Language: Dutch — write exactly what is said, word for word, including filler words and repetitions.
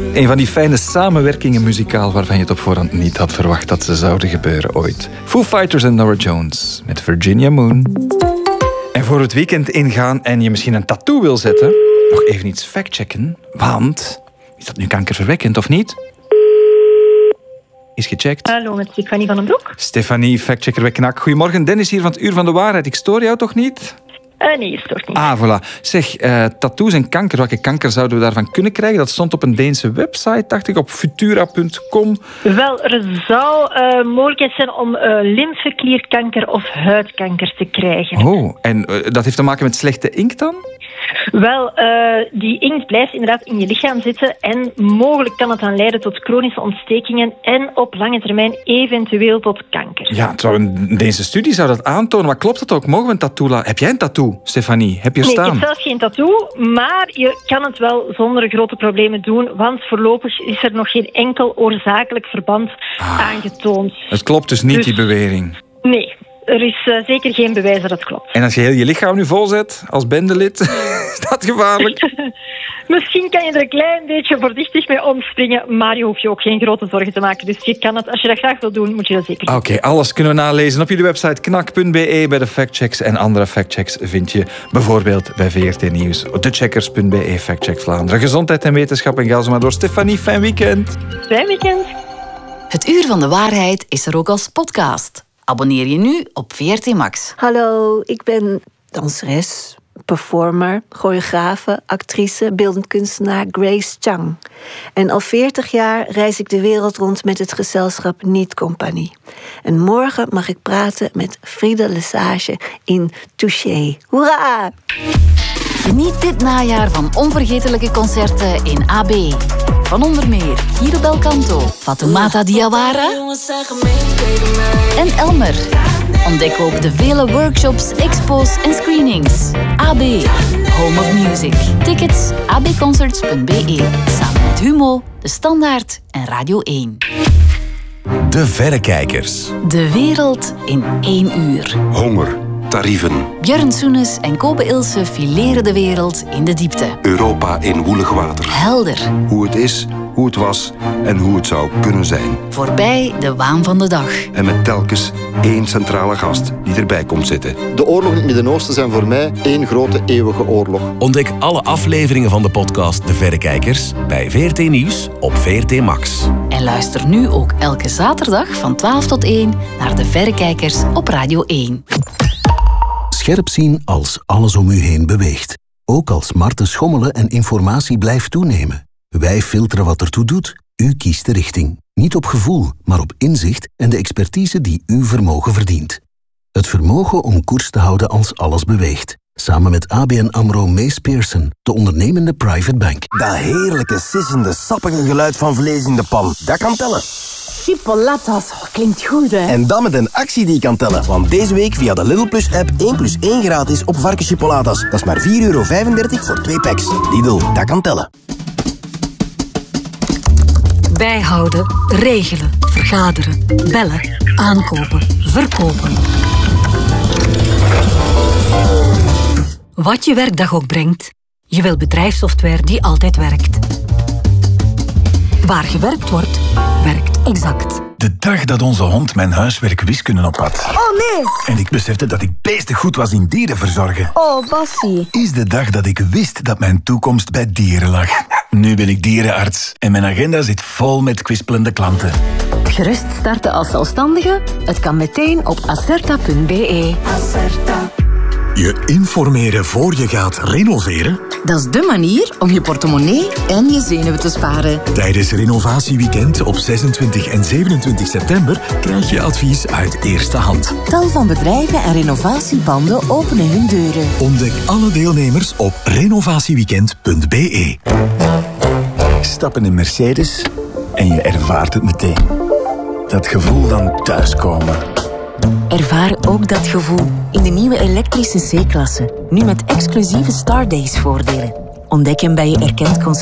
Een van die fijne samenwerkingen muzikaal waarvan je het op voorhand niet had verwacht dat ze zouden gebeuren ooit. Foo Fighters en Norah Jones met Virginia Moon. En voor het weekend ingaan en je misschien een tattoo wil zetten, nog even iets factchecken, want is dat nu kankerverwekkend of niet? Is gecheckt. Hallo, met Stefanie van den Broek. Stefanie, factchecker bij Knak. Goedemorgen, Dennis hier van het Uur van de Waarheid. Ik stoor jou toch niet? Uh, nee, je stoort niet. Ah, voilà. Zeg, uh, tattoos en kanker, welke kanker zouden we daarvan kunnen krijgen? Dat stond op een Deense website, dacht ik, op futura punt com. Wel, er zou uh, mogelijkheid zijn om uh, lymfeklierkanker of huidkanker te krijgen. Oh, en uh, dat heeft te maken met slechte inkt dan? Wel, uh, die inkt blijft inderdaad in je lichaam zitten en mogelijk kan het dan leiden tot chronische ontstekingen en op lange termijn eventueel tot kanker. Ja, trouw, een Deense studie zou dat aantonen, maar klopt het ook? Mogen we een tattoo laten? Heb jij een tattoo, Stefanie? Heb je er nee, staan? ik heb zelfs geen tattoo, maar je kan het wel zonder grote problemen doen, want voorlopig is er nog geen enkel oorzakelijk verband ah, aangetoond. Het klopt dus niet, dus, die bewering? Nee. Er is uh, zeker geen bewijs dat het klopt. En als je heel je lichaam nu volzet, als bendelid, is dat gevaarlijk? Misschien kan je er een klein beetje voorzichtig mee omspringen, maar je hoeft je ook geen grote zorgen te maken. Dus je kan het, als je dat graag wil doen, moet je dat zeker doen. Oké, okay, alles kunnen we nalezen op jullie website knak punt b e. Bij de factchecks en andere factchecks vind je bijvoorbeeld bij V R T Nieuws. decheckers punt b e, factcheck Vlaanderen. Gezondheid en wetenschap en ga zo maar door. Stefanie, fijn weekend. Fijn weekend. Het Uur van de Waarheid is er ook als podcast. Abonneer je nu op V R T Max. Hallo, ik ben danseres, performer, choreografe, actrice, beeldend kunstenaar Grace Chang. En al veertig jaar reis ik de wereld rond met het gezelschap Niet Compagnie. En morgen mag ik praten met Frida Lesage in Touché. Hoera! Geniet dit najaar van onvergetelijke concerten in A B. Van onder meer Guido Belcanto, Fatoumata Diawara en Elmer. Ontdek ook de vele workshops, expos en screenings. A B, Home of Music. Tickets a b concerts punt b e. Samen met Humo, De Standaard en Radio één. De Verrekijkers. De wereld in één uur. Honger. Tarieven. Björn Soenes en Kobe Ilse fileren de wereld in de diepte. Europa in woelig water. Helder. Hoe het is, hoe het was en hoe het zou kunnen zijn. Voorbij de waan van de dag. En met telkens één centrale gast die erbij komt zitten. De oorlogen in het Midden-Oosten zijn voor mij één grote eeuwige oorlog. Ontdek alle afleveringen van de podcast De Verrekijkers bij V R T Nieuws op V R T Max. En luister nu ook elke zaterdag van twaalf tot één naar De Verrekijkers op Radio één. Scherp zien als alles om u heen beweegt. Ook als markten schommelen en informatie blijft toenemen. Wij filteren wat ertoe doet. U kiest de richting. Niet op gevoel, maar op inzicht en de expertise die uw vermogen verdient. Het vermogen om koers te houden als alles beweegt. Samen met A B N AMRO Mees Pearson, de ondernemende private bank. Dat heerlijke, sissende, sappige geluid van vlees in de pan. Dat kan tellen. Chipolatas, oh, klinkt goed, hè? En dan met een actie die kan tellen. Want deze week via de Lidl Plus app één plus één gratis op varkenschipolatas. Dat is maar vier euro vijfendertig voor twee packs. Lidl, dat kan tellen. Bijhouden, regelen, vergaderen, bellen, aankopen, verkopen. Wat je werkdag ook brengt, je wil bedrijfssoftware die altijd werkt. Waar gewerkt wordt, werkt Exact. De dag dat onze hond mijn huiswerk wiskunde op had. Oh nee! En ik besefte dat ik beestig goed was in dieren verzorgen. Oh, Bassie. Is de dag dat ik wist dat mijn toekomst bij dieren lag. Nu ben ik dierenarts en mijn agenda zit vol met kwispelende klanten. Gerust starten als zelfstandige? Het kan meteen op acerta punt b e. Acerta. Je informeren voor je gaat renoveren? Dat is de manier om je portemonnee en je zenuwen te sparen. Tijdens Renovatieweekend op zesentwintig en zevenentwintig september krijg je advies uit eerste hand. Tal van bedrijven en renovatiepanden openen hun deuren. Ontdek alle deelnemers op renovatieweekend punt b e. Stap in een Mercedes en je ervaart het meteen. Dat gevoel van thuiskomen. Ervaar ook dat gevoel in de nieuwe elektrische C-klasse. Nu met exclusieve Stardays voordelen. Ontdek hem bij je erkend concessionair.